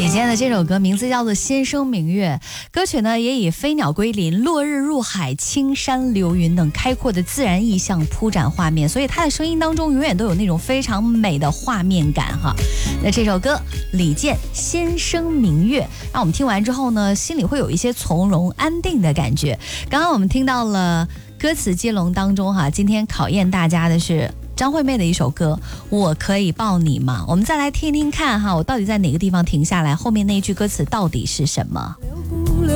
李健的这首歌名字叫做《先生明月》，歌曲呢也以飞鸟归林、落日入海、青山流云等开阔的自然意象铺展画面，所以他的声音当中永远都有那种非常美的画面感哈。那这首歌李健《先生明月》，让我们听完之后呢，心里会有一些从容安定的感觉。刚刚我们听到了歌词接龙当中哈，今天考验大家的是张惠妹的一首歌《我可以抱你吗》，我们再来听听看哈，我到底在哪个地方停下来，后面那一句歌词到底是什么？